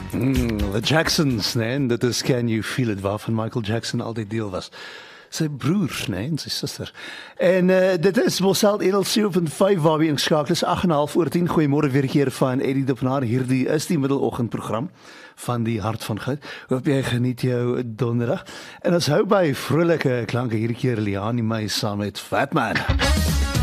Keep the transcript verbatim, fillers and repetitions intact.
Mm, the Jacksons, nee, en dit is Can You Feel It, waarvan Michael Jackson altyd deel was. Sy broer, nee, en sy suster. En uh, dit is Mosel Edel sewe punt vyf waar we ingeskakel is, agt en 'n half oor tien. Goeiemôre weer keer van Eddie Doppenaar. Hierdie is die middeloggendprogram van die Hart van Goud. Hoop jy geniet jou donderdag. En ons hou by vrolike klanke hierdie keer Liani May saam met Fatman.